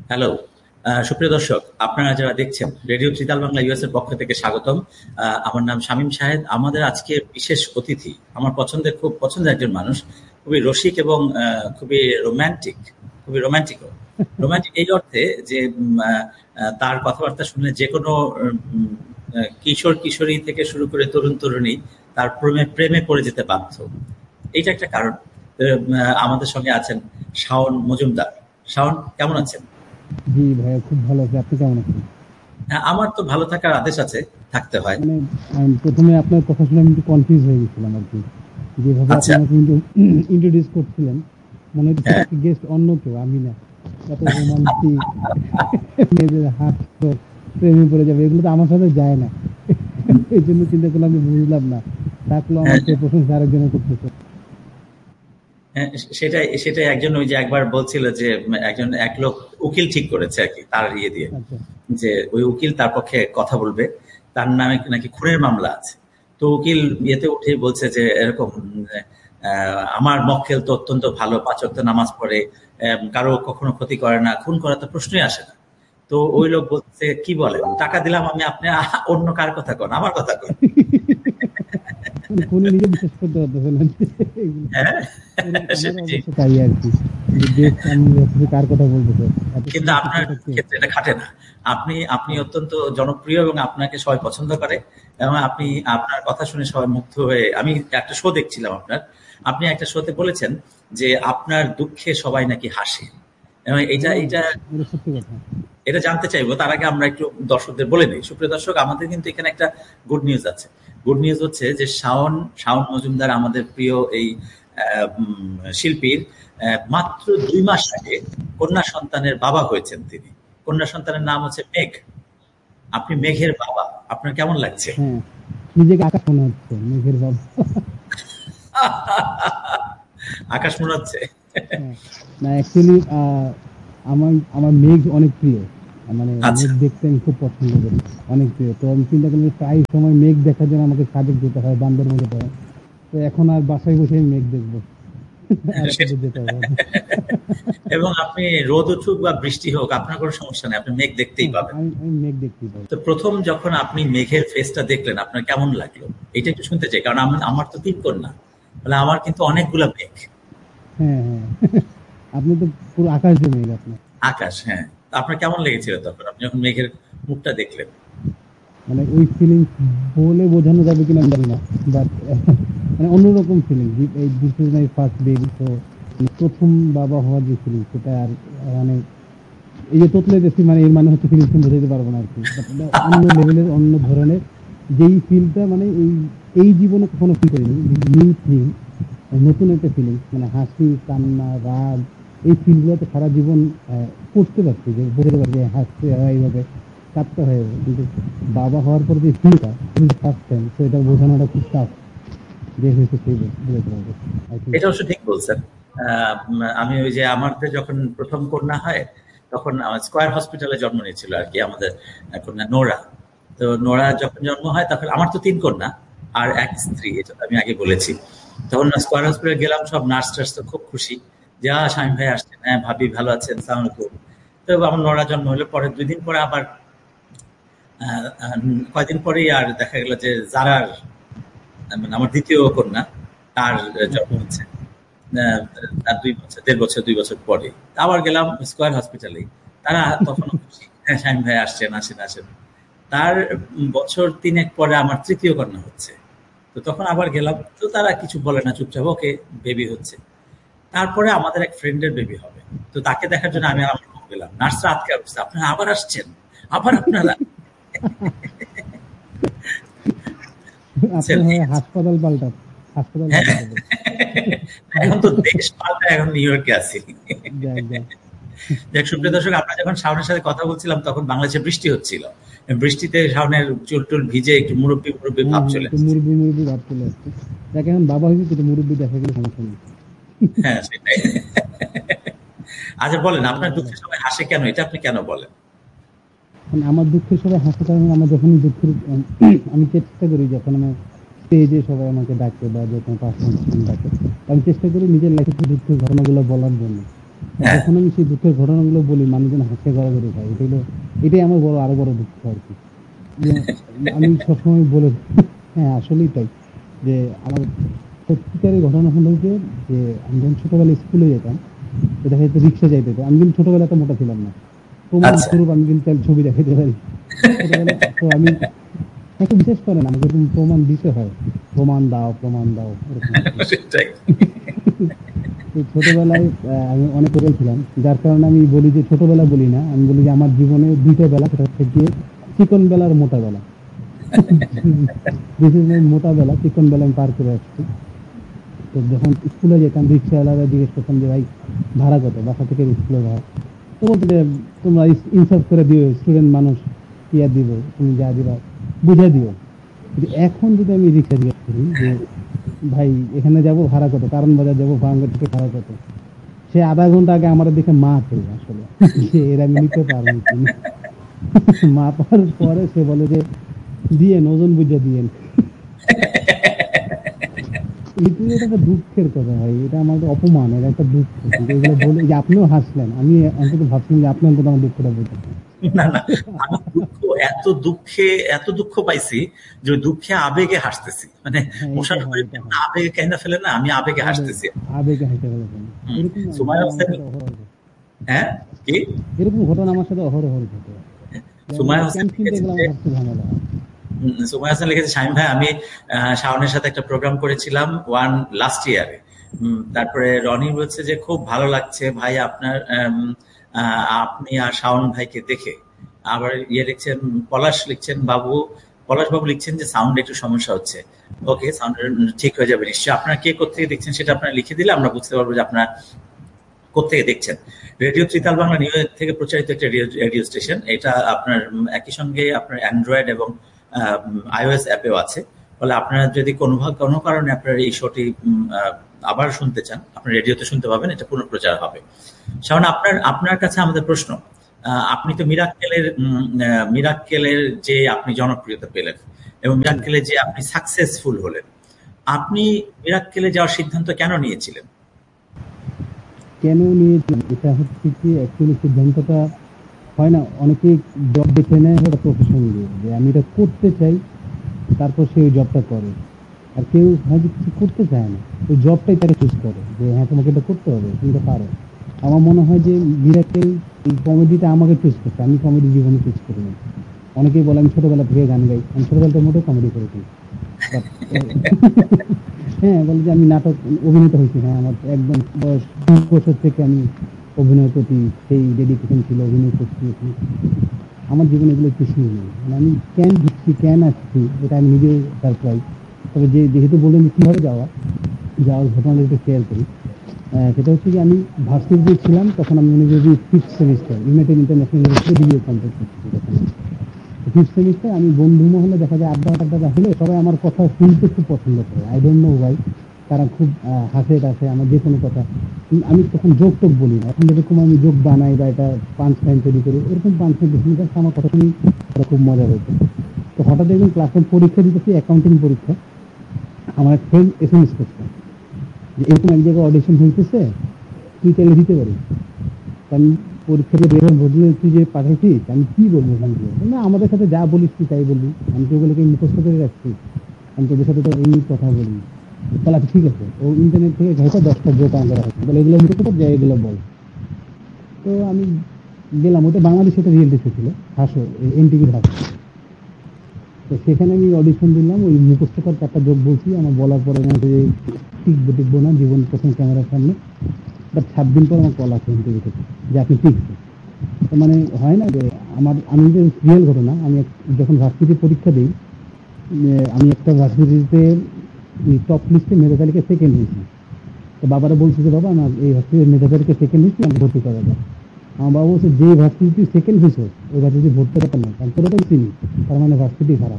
Hello. সুপ্রিয় দর্শক, আপনারা যারা দেখছেন রেডিও ত্রিতাল বাংলা ইউএস এর পক্ষ থেকে স্বাগতম। আমার নাম শামীম শাহেদ। আমাদের আজকের বিশেষ অতিথি আমার খুব পছন্দের একজন মানুষ, খুবই রসিক এবং খুবই রোমান্টিক, খুবই রোমান্টিকও। রোমান্টিক এই অর্থে যে তার কথাবার্তা শুনলে যে কোনো কিশোর কিশোরী থেকে শুরু করে তরুণ তরুণী তার প্রেমে প্রেমে পড়ে যেতে বাধ্য। এইটা একটা কারণ। আমাদের সঙ্গে আছেন শাওন মজুমদার। শাওন, কেমন আছেন? জি ভাইয়া, খুব ভালো আছি। আপনি কেমন আছেন? আমার তো ভালো থাকার আদেশ আছে, থাকতে হয়। মানে প্রথমে আপনার কথা শুনে আমি একটু কনফিউজ হয়ে গেছিলাম আর কি, যেভাবে আপনি আচ্ছা। আমাকে ইন্ট্রোডিউস করছিলেন, মনে হচ্ছে হ্যাঁ। গেস্ট অন্য কেউ, আমি না। এত রোমান্টিক, মেয়েদের হাত প্রেমে পড়ে যাবে, এগুলো তো আমার সাথে যায় না। এই জন্য চিন্তা করলাম, আমি বুঝলাম না থাকলো হ্যাঁ, আমাকে প্রশংসা আরেকজনের করতেছে। হ্যাঁ, সেটাই সেটাই একজন ওই যে একবার বলছিল যে এক লোক উকিল ঠিক করেছে আর কি, তার ইয়ে দিয়ে, আচ্ছা। যে ওই উকিল তার পক্ষে কথা বলবে, তার নামে নাকি খুনের মামলা আছে। তো উকিল ইয়েতে উঠে বলছে যে এরকম আমার মক্কেল তো অত্যন্ত ভালো, ৫ ওয়াক্ত নামাজ পড়ে, কারো কখনো ক্ষতি করে না, খুন করার তো প্রশ্নই আসে না। তো ওই লোক বলছে, কি বলেন, টাকা দিলাম আমি, আপনি অন্য কার কথা কন, আমার কথা কন। ফোনে নিজে বিশ্বাস করতে পারতেছে না। হ্যাঁ, আমার অবশ্য তাই আর কি, আমি কার কথা বলতেছে। কিন্তু আপনার ক্ষেত্রে এটা খাটে না। আপনি আপনি অত্যন্ত জনপ্রিয় এবং আপনাকে সবাই পছন্দ করে, এবং আপনি আপনার কথা শুনে সবাই মুগ্ধ হয়ে, আমি একটা শো দেখছিলাম আপনার, আপনি একটা শোতে বলেছেন যে আপনার দুঃখে সবাই নাকি হাসে, এবং এটা এটা সত্যি কথা। এটা জানতে চাইবো। তার আগে আমরা একটু দর্শকদের বলে নিই। সুপ্রিয় দর্শক, আমাদের কিন্তু এখানে একটা গুড নিউজ আছে। গুড নিউজ হচ্ছে যে শাওন শাওন মজুমদার, আমাদের প্রিয় এই শিল্পীর মাত্র 2 মাস আগে কন্যা সন্তানের বাবা হয়েছেন তিনি। কন্যা সন্তানের নাম হচ্ছে মেঘ। আপনি মেঘের বাবা, আপনার কেমন লাগছে? হ্যাঁ, নিজেকে আকাশ মনে হচ্ছে, মেঘের বাবা। আকাশ মনে হচ্ছে? না, অ্যাকচুয়ালি আমার আমার মেঘ অনেক প্রিয়। মানে আচ্ছা। মেঘ দেখতে আমি খুব পছন্দ করি, অনেক প্রিয়। তো আমি চিন্তা করি প্রায় সময় মেঘ দেখার জন্য আমাকে সাজেক যেতে হয়, বান্দর মধ্যে পড়ে। তো এখন আর বাসায় বসে মেঘ দেখবো, আর কোথাও যেতে হবে না। এবং আপনি রোদ উঠুক বা বৃষ্টি হোক, আপনার কোনো সমস্যা নেই, আপনি মেঘ দেখতেই পাবেন। আমি মেঘ দেখতেই পাবো। তো প্রথম যখন আপনি মেঘের ফেসটা দেখলেন, আপনার কেমন লাগলো? এটা একটু শুনতে চাই, কারণ আমার তো 3 কন্যা, তাহলে আমার কিন্তু অনেকগুলা মেঘ। হ্যাঁ, হ্যাঁ। আপনি তো পুরো আকাশ দিয়ে মেঘ আপনার। আকাশ, হ্যাঁ। আপনার কেমন লেগেছিল তখন আপনি যখন মেঘের মুখটা দেখলেন? মানে ওই ফিলিংস বলে বোঝানো যাবে কিনা আমি জানি না, বাট মানে অন্যরকম ফিলিংস। এই this is my first baby, তো প্রথম বাবা হওয়ার যে ফিলিংস, সেটা আর মানে এই যে তোতলে দেখছি, মানে এর মানে হচ্ছে ফিলিংস বোঝাতে পারবো না আর কি। অন্য লেভেলের, অন্য ধরনের যেই ফিলটা, মানে এই জীবনে কখনো ফিল করিনি। নিউ থিং, নতুন একটা ফিলিংস, মানে হাসি, কান্না, রাগ, এই ফিলগুলো তো সারা জীবন করতে পারছি, যে বোঝাতে পারছি হাসতে হয় এইভাবে, কাঁদতে হয়। কিন্তু বাবা হওয়ার পর যে ফিলটা, ফার্স্ট টাইম, তো এটা বোঝানোটা খুব টাফ। যে হয়েছে সেই বোঝাতে পারবে। এটা অবশ্য ঠিক বলছেন। আমি ওই যে আমাদের যখন প্রথম কন্যা হয়, তখন আমার স্কয়ার হসপিটালে জন্ম নিয়েছিল আর কি আমাদের কন্যা নোরা। তো নোরা যখন জন্ম হয়, তখন আমার তো 3 কন্যা আর এক স্ত্রী, এটা তো আমি আগে বলেছি। তখন স্কয়ার হসপিটালে গেলাম, সব নার্স টার্স তো খুব খুশি যে স্বামী ভাই আসছেন, হ্যাঁ ভাবি ভালো আছেন, সালাম আলাইকুম। তো আমার নোরা জন্ম হলো, পরে 2 দিন পরে আবার কয়দিন পরেই আর দেখা গেল যে জারার, মানে আমার দ্বিতীয় কন্যা, তার জন্ম হচ্ছে। তার 2 বছর, 1.5 বছর, 2 বছর পরে আবার গেলাম স্কয়ার হসপিটালে। তারা তখন খুশি, হ্যাঁ শামীম ভাই আসছেন, আসেন আসেন। তার বছর 3 পরে আমার তৃতীয় কন্যা হচ্ছে। তো তখন আবার গেলাম, তো তারা কিছু বলে না, চুপচাপ ওকে বেবি হচ্ছে। তারপরে আমাদের এক ফ্রেন্ডের বেবি হবে, তো তাকে দেখার জন্য আমি আর আমার বউ গেলাম। নার্সরা আটকে উঠছে, আপনারা আবার আসছেন, আবার আপনারা। হাসপাতাল পাল্টা, হাসপাতাল হ্যাঁ, পাল্টাবে। এখন তো দেশ পাল্টা, এখন নিউ ইয়র্কে আছি। যাক যাক। দেখ সুপ্রিয় দর্শক, আমরা যখন শাওনের সাথে কথা বলছিলাম, তখন বাংলাদেশে বৃষ্টি হচ্ছিল। বৃষ্টিতে শাওনের চুল টুল ভিজে একটু মুরব্বী মুরব্বী ভাব চলে একটু আসছে। মুরব্বি ভাব চলে আসছে। যাকে এখন বাবা হয়েছে, কিন্তু মুরব্বি দেখা গেলে সমস্যা নেই। হ্যাঁ, সেটাই। আচ্ছা বলেন, আপনার দুঃখের সময় হাসে কেন, এটা আপনি কেন বলেন? মানে আমার দুঃখের সবাই হাসতে পারে না। আমার যখন দুঃখের আমি চেষ্টা করি, যখন আমার স্টেজে সবাই আমাকে ডাকে বা যখন পারফরমেন্স ডাকে, আমি চেষ্টা করি নিজের লাইফের দুঃখের ঘটনাগুলো বলার জন্য। হ্যাঁ। যখন আমি সেই দুঃখের ঘটনাগুলো বলি, মানুষজন হাসতে গড়াগড়ি খায়। এটাই আমার আরো বড় দুঃখ আর কি। যে আমি সবসময় বলে হ্যাঁ, আসলেই তাই। যে আমার সত্যিকারের ঘটনা হলো যে আমি যখন ছোটবেলায় স্কুলে যেতাম, তো দেখা যেত রিক্সা যাইতে হতো। আমি কিন্তু ছোটবেলায় এত মোটা ছিলাম না। প্রমাণ আচ্ছা। স্বরূপ আমি কিন্তু তার ছবি দেখাইতে পারি। ছোটবেলা তো আমি একটু বিশেষ করে না, আমাকে তুমি প্রমাণ দিতে হয়। প্রমাণ দাও এরকম আর কি। সেটাই। তো ছোটবেলায় আমি অনেক ছোট ছিলাম, যার কারণে আমি বলি যে ছোটবেলা বলি না, আমি বলি যে আমার জীবনে দুইটা বেলা, সেটা হচ্ছে গিয়ে চিকন বেলা আর মোটা বেলা। দিস ইজ মাই মোটা বেলা, চিকন বেলা আমি পার করে আসছি। তো যখন স্কুলে যেতাম, রিক্সাওয়ালারা জিজ্ঞেস করতাম যে ভাই ভাড়া কত, বাসা থেকে স্কুলের ভাড়া। তো বলতে যে তোমরা ইনসাফ করে দিও, স্টুডেন্ট মানুষ, কি আর দিব, তুমি যা দিবা বুঝে দিও। কিন্তু এখন যদি আমি রিক্সা জিজ্ঞেস করি যে ভাই এখানে যাব ভাড়া কত, কারণ বাজার যাবো ভাঙ্গা থেকে ভাড়া কত, সে আধা ঘন্টা আগে আমার দেখে মা ছিল আসলে যে এরা আমি নিতে পারবো কিনা। মা পাওয়ার পরে সে বলে যে দিয়েন, ওজন বুঝে দিয়েন। এটা একটা দুঃখের কথা ভাই, এটা আমার অপমান, এটা একটা দুঃখ। কিন্তু এগুলো বলে যে আপনিও হাসলেন, আমি অন্তত ভাবছিলাম যে আপনি অন্তত আমার দুঃখটা বুঝেছেন। না, না, আমি এত দুঃখ পাইছি যে ওই দুঃখে আবেগে হাসতেছি, মানে হ্যাঁ, এটা মশার হয়, করে এটা যেমন হয়। আবেগে কেঁদে ফেলে না, আমি আবেগে আবেগ, হাসতেছি। আবেগে হেসে ফেলেছেন। হুম। এরকম সুমাইয়া ঘটনা আমার হোসেন। সাথে অহরহ ঘটে। হ্যাঁ, কি? এরকম ঘটনা আমার সাথে অহরহ ঘটে। যেমন সুমাইয়া এই হোসেন ক্যাম্প কিনতে লিখেছেন গেলাম, যে, আমার সবচেয়ে ঝামেলা। সুমাইয়া হোসেন লিখেছে, শামীম ভাই আমি শাওনের সাথে একটা প্রোগ্রাম করেছিলাম লাস্ট ইয়ারে। তারপরে রনি বলছে যে খুব ভালো লাগছে ভাই আপনার আপনি আর শাওন ভাইকে দেখে। আবার ইয়ে লিখছেন, পলাশ লিখছেন পলাশ বাবু লিখছেন যে সাউন্ড একটু সমস্যা হচ্ছে। ওকে, সাউন্ড ঠিক হয়ে যাবে নিশ্চয়ই। আপনারা কে কোথেকে দেখছেন সেটা আপনারা লিখে দিলে আমরা বুঝতে পারবো যে আপনারা কোথেকে দেখছেন। Radio tritaal Bangla new York থেকে প্রচারিত একটা রেডিও স্টেশন। এটা আপনার একই সঙ্গে আপনার অ্যান্ড্রয়েড এবং আইওএস অ্যাপেও আছে। ফলে আপনারা যদি কোনো কারণে আপনার এই শোটি আবার শুনতে চান, আপনি রেডিওতে শুনতে পাবেন, এটা পুনঃপ্রচার হবে। শাওন, আপনার কাছে আমাদের প্রশ্ন, আপনি তো মিরাক্কেলের যে আপনি জনপ্রিয়তা পেলেন এবং মিরাক্কেলে যে আপনি সাকসেসফুল হলেন, আপনি মিরাক্কেলে যাওয়ার সিদ্ধান্ত কেন নিয়েছিলেন? কেন নিয়েছিলাম, এটা হচ্ছে কি অ্যাকচুয়ালি সিদ্ধান্তটা হয় না, অনেকে জব বেছে নেয় ওটা প্রফেশন দিয়ে, যে আমি এটা করতে চাই, তারপর সে ওই জবটা করে। আর কেউ হয়তো কিছু করতে চায় না, ওই জবটাই তারা চুজ করে যে হ্যাঁ তোমাকে এটা করতে হবে, তুমি এটা পারো। আমার মনে হয় যে মিরাকেল এই কমেডিটা আমাকে চুজ করছে, আমি কমেডি জীবনে চুজ করিনি। অনেকেই বলে আমি ছোটবেলা থেকে গান গাই, আমি ছোটবেলাতে মোটেও কমেডি করেছি। বাট হ্যাঁ, বলে যে আমি নাটক অভিনেতা হয়েছি, হ্যাঁ আমার একদম বয়স 2 বছর থেকে আমি অভিনয়ের প্রতি সেই ডেডিকেশন ছিল, অভিনয় করছি। আমার জীবনে এগুলো কিছুই নেই, মানে আমি কেন ঢুকছি কেন আসছি এটা আমি নিজেও সারপ্রাইজ। তবে যেহেতু বললেন কিভাবে যাওয়ার ঘটনাটা একটু শেয়ার করি। সেটা হচ্ছে কি, আমি ভার্সিটিতে ছিলাম তখন, আমি মনে করি 5th semester, United international university BBA complete করছি তখন। 5th সেমিস্টার, আমি বন্ধু মহলে দেখা যায় আড্ডা টাড্ডা হলে সবাই আমার কথা শুনতে খুব পছন্দ করে, আই ডোন্ট নো ওয়াই। তারা খুব হাসে টাসে আমার যে কোনো কথা। আমি তখন জোক টোক বলি না, এখন যেরকম আমি জোক বানাই বা এটা পাঞ্চ লাইন তৈরি করি, এরকম পাঞ্চ লাইন আমার কথা শুনি তারা খুব মজা পেত। তো হঠাৎ একদিন ক্লাসের পরীক্ষা দিতেছি, অ্যাকাউন্টিং পরীক্ষা। আমার এক ফ্রেন্ড এসএমএস করছে যে এরকম এক জায়গায় অডিশন হইতেছে, তুই চাইলে দিতে পারিস। আমি পরীক্ষাতে বের বদলে তুই যে পাঠাইছিস, আমি কি বলবো না, আমাদের সাথে যা বলিস তুই তাই বলবি, আমি তো ওগুলোকে মুখস্থ করে রাখছি, আমি তোদের সাথে তো এমনি কথা বলি। তাহলে আচ্ছা ঠিক আছে, ও ইন্টারনেট থেকে ঘেটে 10টা জোক আনতে রাখছে, বলে এগুলো মুখস্থ কর, যা এগুলো বল। তো আমি গেলাম, ওটা বাংলাদেশে একটা রিয়েলিটি শো ছিল, হাসো, এনটিভির হাসো। তো সেখানে আমি অডিশন দিলাম, ওই মুখস্থ কর 4টা জোক বলছি, আমার বলার পরে টিকবো না জীবন প্রথম ক্যামেরার সামনে। বাট 7 দিন পর আমার কল আসে ইন্টারভিউ থেকে যে আপনি টিকছে। তো মানে হয় না যে আমি যে রিয়েল ঘটনা, আমি যখন ভার্সিটি পরীক্ষা দিই, আমি একটা ভার্সিটিতে টপ লিস্টে মেধা তালিকা সেকেন্ড হয়েছি। তো বাবারা বলছে যে বাবা আমার এই ভার্সিটির মেধা তালিকা সেকেন্ড হয়েছি, আমি ভর্তি করা যায়। আমার বাবা বলছে যে ভার্সিটি সেকেন্ড হয়েছে ওই ভার্সিটি ভর্তি করা নাই, কারণ তোরা তো চিনি, তার মানে ভার্সিটি খারাপ।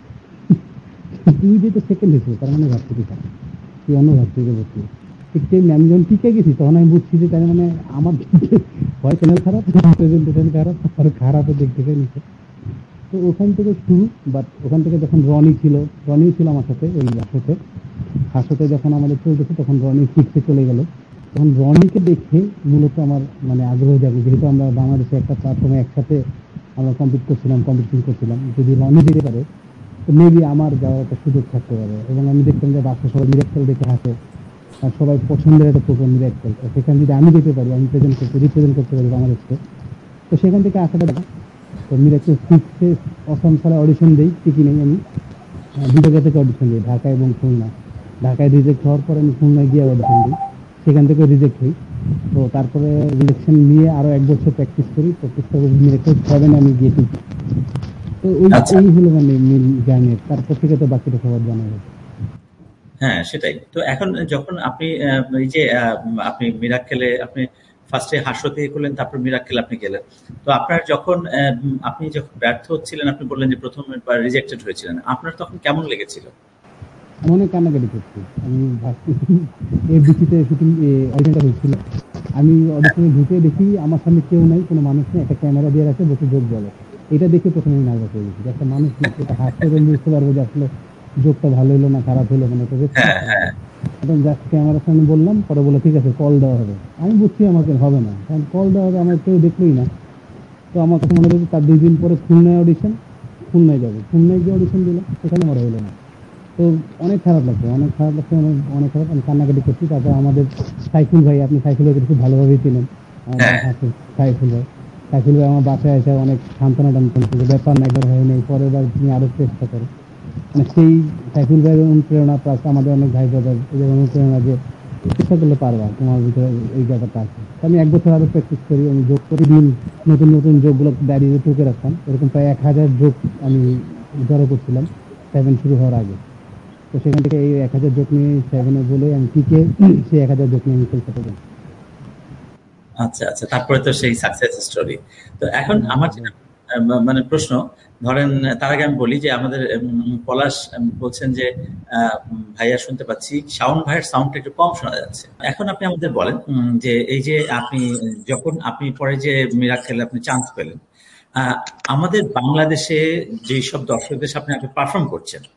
তুই যেহেতু সেকেন্ড হয়েছে তার মানে ভার্সিটি খারাপ, তুই অন্য ভার্সিটিতে ভর্তি। ঠিক তেমনি আমি যখন টিকে গেছি তখন আমি বুঝছি যে তার মানে আমার হয় চ্যানেল খারাপ, প্রেজেন্টেশন খারাপ, আর খারাপের দিক থেকে নিচ্ছে। তো ওখান থেকে শুরু। বাট ওখান থেকে যখন রনি ছিল আমার সাথে ওই হাসতে যখন আমাদের চলতেছে, তখন রনি 6-এ চলে গেল। তখন রনিকে দেখে মূলত আমার মানে আগ্রহ জাগে, যেহেতু আমরা বাংলাদেশে একটা প্ল্যাটফর্মে একসাথে আমরা কম্পিটিশন করছিলাম, যদি রনি যেতে পারে তো মেবি আমার যাওয়ার একটা সুযোগ থাকতে পারে। এবং আমি দেখতাম যে বাসা সবাই মিরাক্কেল দেখে হাসে, আর সবাই পছন্দের একটা প্রোগ্রাম মিরাক্কেল, তো সেখানে যদি আমি যেতে পারি, আমি রিপ্রেজেন্ট করতে পারি বাংলাদেশকে, তো সেখান থেকে আশাটা দেখা। তো মিরাক্কেল সিক্সে অসম সালে অডিশন দিই, টিকি নেই আমি, দুটো জায়গা থেকে অডিশন দিই, ঢাকা এবং খুলনা। ঢাকায় রিজেক্ট হওয়ার পরে আমি খুলনায় গিয়ে অডিশন দিই, সেখান থেকে রিজেক্ট হই। তো তারপরে রিজেকশন নিয়ে আরো 1 বছর প্র্যাকটিস করে মিরাক্কেল 7 আমি গিয়ে টিকি। তো আচ্ছা, এই হলো মানে মেন জার্নি। তারপর থেকে তো বাকিটা সবার জানা গেছে। হ্যাঁ সেটাই। তো এখন যখন আপনি এই যে আপনি মিরাক্কেলে আপনি ফার্স্টে হাসতে করলেন, তারপর মিরাক্কেল আপনি গেলেন। তো আপনার যখন আপনি যখন ব্যর্থ হচ্ছিলেন, আপনি বললেন যে প্রথমবার রিজেক্টেড হয়েছিলেন, আপনার তখন কেমন লেগেছিল? আমি অনেক কান্নাকাটি করছি। আমি ভাবছি এফডিসিতে শুটিং অডিশনটা হয়েছিল। আমি অডিশনে ঢুকে দেখি আমার সামনে কেউ নাই, কোনো মানুষ নেই, একটা ক্যামেরা দিয়ে রাখে, বসে যোগ বলে। এটা দেখে প্রথমে আমি নার্ভাস হয়ে গেছি, যে একটা মানুষ এটা হাসতে আমি বুঝতে পারবো যে আসলে যোগটা ভালো হলো না খারাপ হলো, মানে এটা হ্যাঁ, রেসপন্স হ্যাঁ। পাবো। এখন জাস্ট ক্যামেরার সামনে বললাম, পরে বলে ঠিক আছে কল দেওয়া হবে। আমি বুঝছি আমাকে হবে না, কারণ কল দেওয়া হবে আমার কেউ দেখলোই না। তো আমার কাছে মনে হচ্ছে তার 2 দিন পরে খুলনায় অডিশন, খুলনায় যাবো, খুলনায় গিয়ে অডিশন দিলাম, সেখানে আমার হলো না। তো অনেক খারাপ লাগছে, অনেক খারাপ। আমি কান্নাকাটি করছি। তারপর আমাদের সাইফুল ভাই, আপনি সাইফুল ভাইকে খুব ভালোভাবেই চিনেন, আমাদের হ্যাঁ, হাসির সাইফুল ভাই আমার বাসায় এসে অনেক সান্ত্বনা টান করছে যে ব্যাপার না, একবার হয় নাই, পরের বার তুমি আরো চেষ্টা করো। মানে সেই সাইফুল ভাইয়ের অনুপ্রেরণা, প্লাস আমাদের অনেক ভাই ব্রাদার এদের অনুপ্রেরণা, যে চেষ্টা করলে পারবা, তোমার ভিতরে এই ব্যাপারটা আছে। তো আমি 1 বছর আরো প্র্যাকটিস করি, আমি যোগ প্রতিদিন নতুন নতুন যোগগুলো ডায়েরিতে টুকে রাখতাম, এরকম প্রায় 1000 যোগ আমি জড়ো করছিলাম 7 শুরু হওয়ার আগে। তো সেখান থেকে এই 1000 যোগ নিয়ে 7-এ বলে আমি টিকে সেই 1000 যোগ নিয়ে আমি খেলতে পারি। আচ্ছা, আচ্ছা। তারপরে তো সেই সাকসেস স্টোরি। তো এখন আমার যেটা মানে প্রশ্ন, ধরেন তার আগে আমি বলি যে আমাদের পলাশ বলছেন যে ভাইয়া শুনতে পাচ্ছি শাওন ভাইয়ের সাউন্ডটা একটু কম শোনা যাচ্ছে। এখন আপনি আমাদের বলেন যে এই যে আপনি যখন আপনি পরে যে মিরাক্কেলে আপনি চান্স পেলেন, আহ, আমাদের বাংলাদেশে যেসব দর্শকদের সামনে আপনি পারফর্ম করছেন,